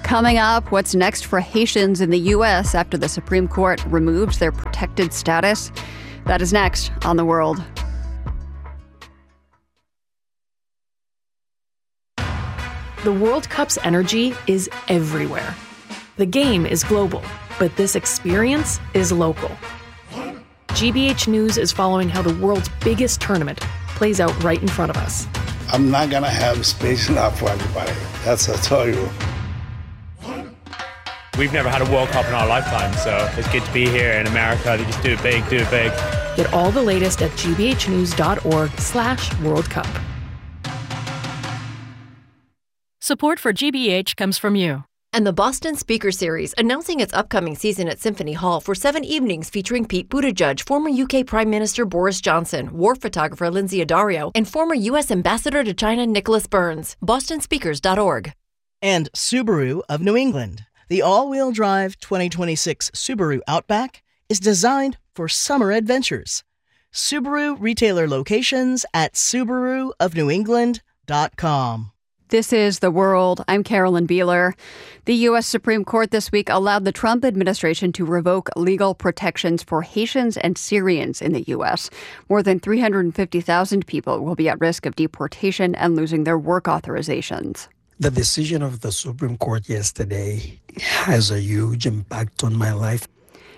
Coming up, what's next for Haitians in the U.S. after the Supreme Court removed their protected status? That is next on The World. The World Cup's energy is everywhere. The game is global, but this experience is local. GBH News is following how the world's biggest tournament plays out right in front of us. I'm not going to have space enough for everybody. That's what I tell you. We've never had a World Cup in our lifetime, so it's good to be here in America. They just do it big, do it big. Get all the latest at gbhnews.org/World Cup. Support for GBH comes from you. And the Boston Speaker Series, announcing its upcoming season at Symphony Hall for 7 evenings featuring Pete Buttigieg, former UK Prime Minister Boris Johnson, war photographer Lindsay Addario, and former U.S. Ambassador to China Nicholas Burns. BostonSpeakers.org. And Subaru of New England. The all-wheel drive 2026 Subaru Outback is designed for summer adventures. Subaru retailer locations at SubaruofNewEngland.com. This is The World. I'm Carolyn Beeler. The U.S. Supreme Court this week allowed the Trump administration to revoke legal protections for Haitians and Syrians in the U.S. More than 350,000 people will be at risk of deportation and losing their work authorizations. The decision of the Supreme Court yesterday has a huge impact on my life.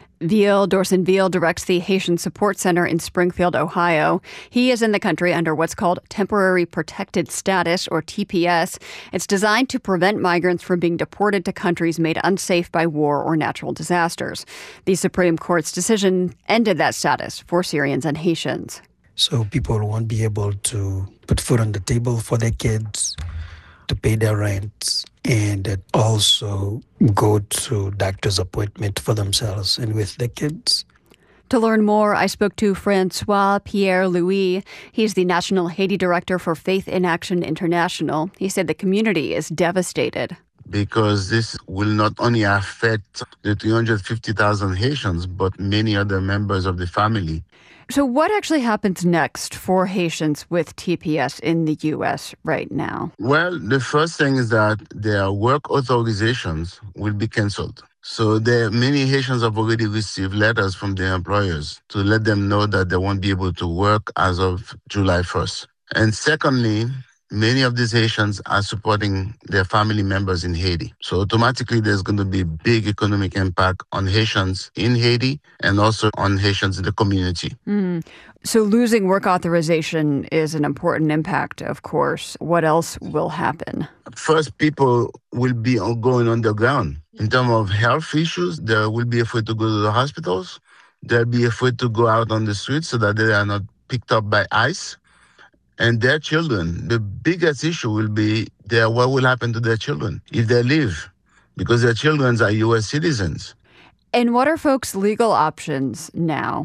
Dorson Veal directs the Haitian Support Center in Springfield, Ohio. He is in the country under what's called Temporary Protected Status, or TPS. It's designed to prevent migrants from being deported to countries made unsafe by war or natural disasters. The Supreme Court's decision ended that status for Syrians and Haitians. So people won't be able to put food on the table for their kids, to pay their rent, and also go to doctor's appointment for themselves and with their kids. To learn more, I spoke to Francois Pierre-Louis. He's the National Haiti Director for Faith in Action International. He said the community is devastated. Because this will not only affect the 350,000 Haitians, but many other members of the family. So what actually happens next for Haitians with TPS in the U.S. right now? Well, the first thing is that their work authorizations will be canceled. So many Haitians have already received letters from their employers to let them know that they won't be able to work as of July 1st. And secondly, many of these Haitians are supporting their family members in Haiti. So automatically there's going to be big economic impact on Haitians in Haiti and also on Haitians in the community. So losing work authorization is an important impact, of course. What else will happen? First, people will be going underground. In terms of health issues, they will be afraid to go to the hospitals. They'll be afraid to go out on the streets so that they are not picked up by ICE. And their children, the biggest issue will be what will happen to their children if they leave, because their children are U.S. citizens. And what are folks' legal options now?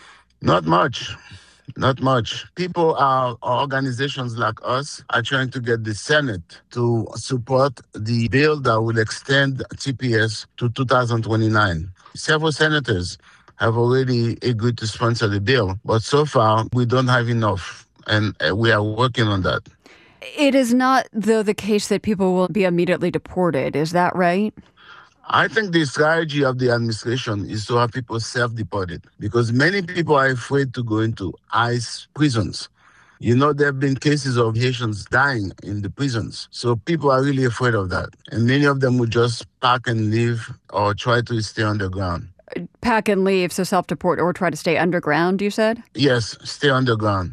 Not much. Not much. People organizations like us are trying to get the Senate to support the bill that will extend TPS to 2029. Several senators have already agreed to sponsor the bill, but so far we don't have enough. And we are working on that. It is not, though, the case that people will be immediately deported. Is that right? I think the strategy of the administration is to have people self-deported because many people are afraid to go into ICE prisons. You know, there have been cases of Haitians dying in the prisons. So people are really afraid of that. And many of them would just pack and leave or try to stay underground. Pack and leave, so self-deport or try to stay underground, you said? Yes, stay underground.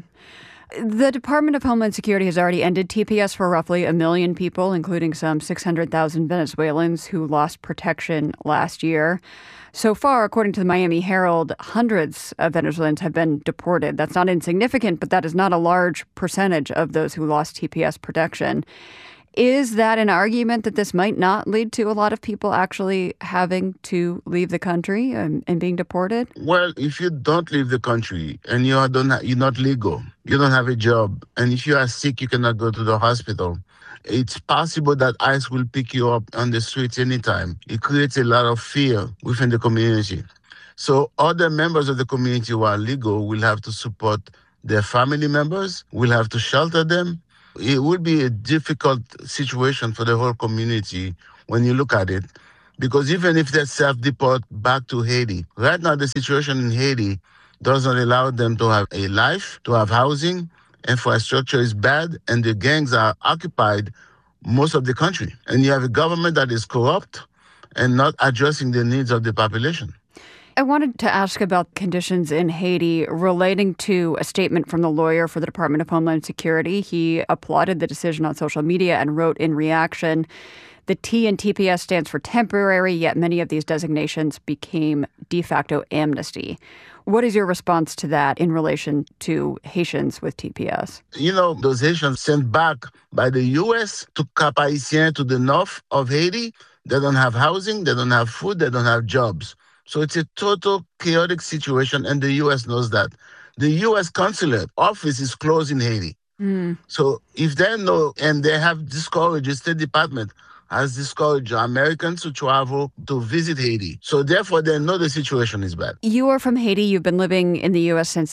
The Department of Homeland Security has already ended TPS for roughly 1 million people, including some 600,000 Venezuelans who lost protection last year. So far, according to the Miami Herald, hundreds of Venezuelans have been deported. That's not insignificant, but that is not a large percentage of those who lost TPS protection. Is that an argument that this might not lead to a lot of people actually having to leave the country and being deported? Well, if you don't leave the country and you're not legal, you don't have a job, and if you are sick, you cannot go to the hospital, it's possible that ICE will pick you up on the streets anytime. It creates a lot of fear within the community. So other members of the community who are legal will have to support their family members, will have to shelter them. it would be a difficult situation for the whole community when you look at it. Because even if they self-deport back to Haiti, right now the situation in Haiti doesn't allow them to have a life, to have housing. Infrastructure is bad, and the gangs are occupied most of the country. And you have a government that is corrupt and not addressing the needs of the population. I wanted to ask about conditions in Haiti relating to a statement from the lawyer for the Department of Homeland Security. He applauded the decision on social media and wrote in reaction, "The T in TPS stands for temporary, yet many of these designations became de facto amnesty." What is your response to that in relation to Haitians with TPS? You know, those Haitians sent back by the U.S. to Cap-Haïtien, to the north of Haiti, they don't have housing, they don't have food, they don't have jobs. So it's a total chaotic situation, and the U.S. knows that. The U.S. consulate office is closed in Haiti. So if they know, and they have discouraged, the State Department has discouraged Americans to travel to visit Haiti. So therefore, they know the situation is bad. You are from Haiti. You've been living in the U.S. since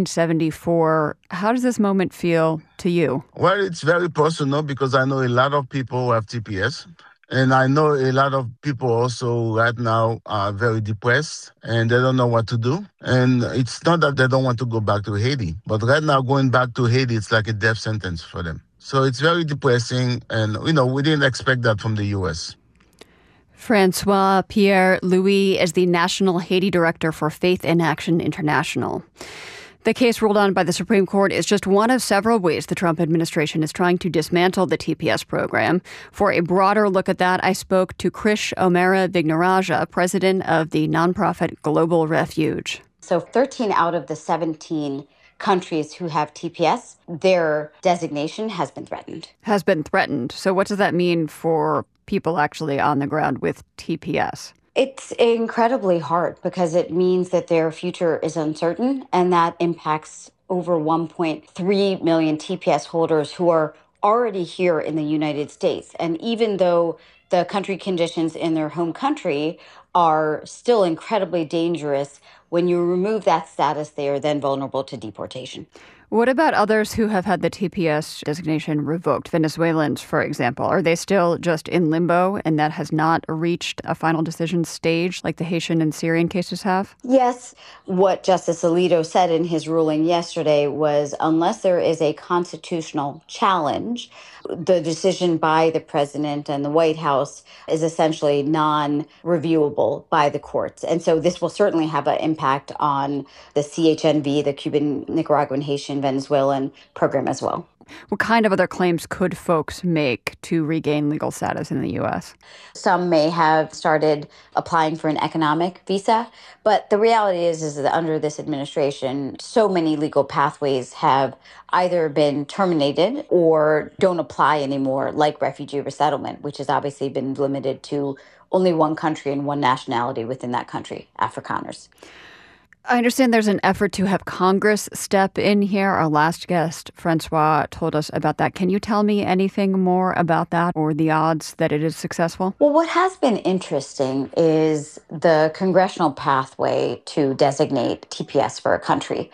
1974. How does this moment feel to you? Well, it's very personal because I know a lot of people who have TPS. And I know a lot of people also right now are very depressed and they don't know what to do. And it's not that they don't want to go back to Haiti, but right now going back to Haiti, it's like a death sentence for them. So it's very depressing. And, we didn't expect that from the U.S. Francois Pierre-Louis is the National Haiti Director for Faith in Action International. The case ruled on by the Supreme Court is just one of several ways the Trump administration is trying to dismantle the TPS program. For a broader look at that, I spoke to Krish O'Mara Vignarajah, president of the nonprofit Global Refuge. So 13 out of the 17 countries who have TPS, their designation has been threatened. Has been threatened. So what does that mean for people actually on the ground with TPS? It's incredibly hard because it means that their future is uncertain, and that impacts over 1.3 million TPS holders who are already here in the United States. And even though the country conditions in their home country are still incredibly dangerous, when you remove that status, they are then vulnerable to deportation. What about others who have had the TPS designation revoked? Venezuelans, for example. Are they still just in limbo and that has not reached a final decision stage like the Haitian and Syrian cases have? Yes. What Justice Alito said in his ruling yesterday was unless there is a constitutional challenge, the decision by the president and the White House is essentially non-reviewable by the courts. And so this will certainly have an impact on the CHNV, the Cuban, Nicaraguan, Haitian, Venezuelan program as well. What kind of other claims could folks make to regain legal status in the U.S.? Some may have started applying for an economic visa, but the reality is that under this administration, so many legal pathways have either been terminated or don't apply anymore, like refugee resettlement, which has obviously been limited to only one country and one nationality within that country, Afrikaners. I understand there's an effort to have Congress step in here. Our last guest, Francois, told us about that. Can you tell me anything more about that or the odds that it is successful? Well, what has been interesting is the congressional pathway to designate TPS for a country.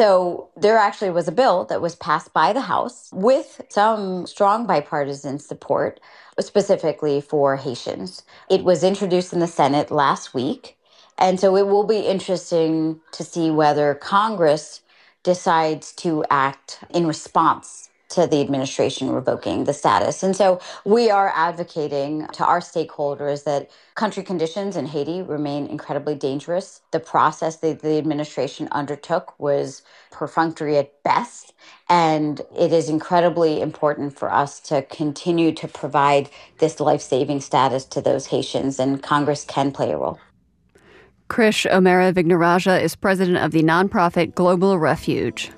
So there actually was a bill that was passed by the House with some strong bipartisan support, specifically for Haitians. It was introduced in the Senate last week. And so it will be interesting to see whether Congress decides to act in response to the administration revoking the status. And so we are advocating to our stakeholders that country conditions in Haiti remain incredibly dangerous. The process that the administration undertook was perfunctory at best. And it is incredibly important for us to continue to provide this life-saving status to those Haitians, and Congress can play a role. Krish O'Mara Vignarajah is president of the nonprofit Global Refuge.